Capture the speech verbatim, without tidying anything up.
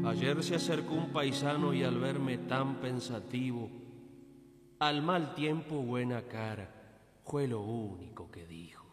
Ayer se acercó un paisano y al verme tan pensativo, al mal tiempo buena cara, fue lo único que dijo.